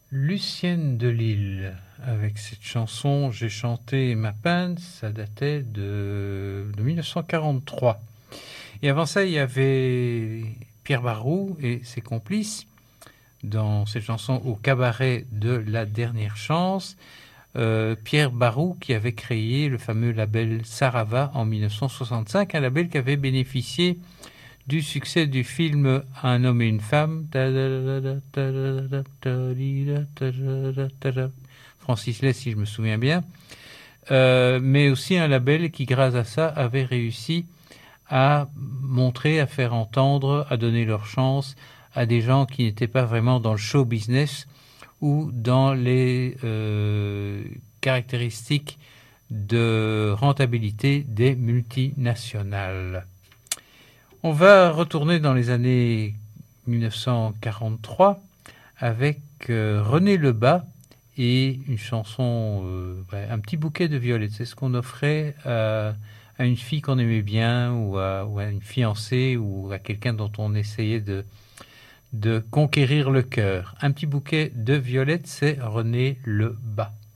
Lucienne de Lille, avec cette chanson J'ai chanté ma peine, ça datait de 1943. Et avant ça, il y avait Pierre Barroux et ses complices dans cette chanson Au cabaret de la dernière chance. Pierre Barroux qui avait créé le fameux label Sarava en 1965, un label qui avait bénéficié du succès du film Un homme et une femme. Francis Lay, si je me souviens bien. Mais aussi un label qui, grâce à ça, avait réussi à montrer, à faire entendre, à donner leur chance à des gens qui n'étaient pas vraiment dans le show business ou dans les caractéristiques de rentabilité des multinationales. On va retourner dans les années 1943 avec René Lebas et une chanson, un petit bouquet de violettes. C'est ce qu'on offrait à une fille qu'on aimait bien ou à une fiancée ou à quelqu'un dont on essayait de conquérir le cœur. Un petit bouquet de violettes, c'est René Lebas.